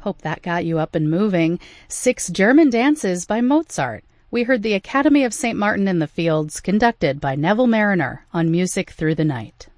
Hope that got you up and moving. 6 German dances by Mozart. We heard the Academy of St. Martin in the Fields, conducted by Neville Mariner on Music Through the Night.